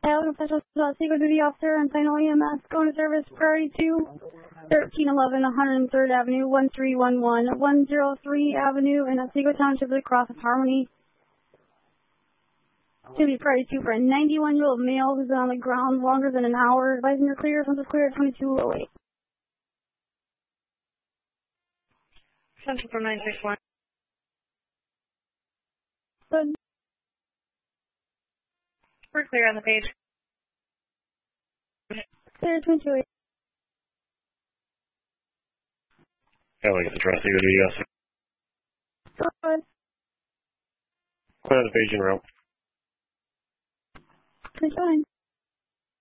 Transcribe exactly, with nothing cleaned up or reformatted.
Tyler, official Seago duty officer and final E M S going to service priority to thirteen eleven one hundred third Avenue, one three one one, one oh three Avenue in Otsego Township across of Harmony. To be priority two for a ninety-one-year-old male who's been on the ground longer than an hour. Advising you're clear. Once it's clear at twenty-two oh eight. Central for nine six one. Good. We're clear on the page. Clear twenty-two oh eight. Yeah, we get the trust here, yes. Good. Clear the page in route. Good.